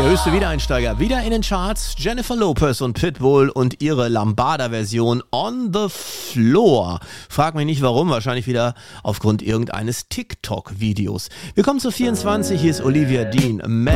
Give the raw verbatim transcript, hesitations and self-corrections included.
Der höchste Wiedereinsteiger. Wieder in den Charts. Jennifer Lopez und Pitbull und ihre Lambada-Version On the Floor. Frag mich nicht warum, wahrscheinlich wieder aufgrund irgendeines TikTok-Videos. Wir kommen zu vierundzwanzig. Hier ist Olivia Dean.